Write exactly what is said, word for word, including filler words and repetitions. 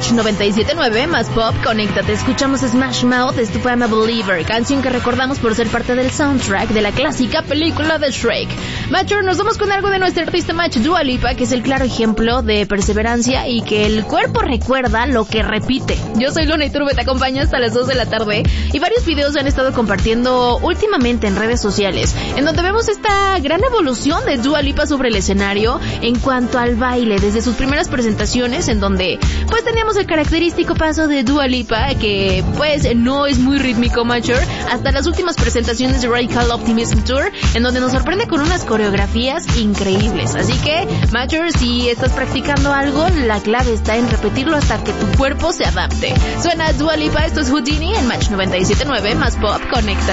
Match noventa y siete punto nueve, más pop, conéctate. Escuchamos Smash Mouth, de I'm a Believer, canción que recordamos por ser parte del soundtrack de la clásica película de Shrek. Matcher, nos vamos con algo de nuestra artista Match, Dua Lipa, que es el claro ejemplo de perseverancia y que el cuerpo recuerda lo que repite. Yo soy Luna Iturbe, te acompaño hasta las dos de la tarde y varios videos se han estado compartiendo últimamente en redes sociales, en donde vemos esta gran evolución de Dua Lipa sobre el escenario en cuanto al baile, desde sus primeras presentaciones, en donde pues teníamos el característico paso de Dua Lipa, que pues no es muy rítmico, Matcher, hasta las últimas presentaciones de Radical Optimism Tour, en donde nos sorprende con unas coreografías increíbles. Así que, Matcher, si estás practicando algo, la clave está en repetirlo hasta que tu cuerpo se adapte. Suena Dua Lipa, esto es Houdini en Match noventa y siete punto nueve, más pop, conecta.